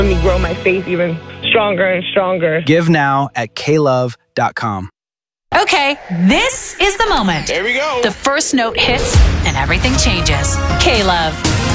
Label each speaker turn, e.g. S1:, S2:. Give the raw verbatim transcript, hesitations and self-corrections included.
S1: Let me grow my faith even stronger and stronger.
S2: Give now at k love dot com.
S3: Okay, this is the moment.
S4: There we go.
S3: The first note hits and everything changes. K-Love.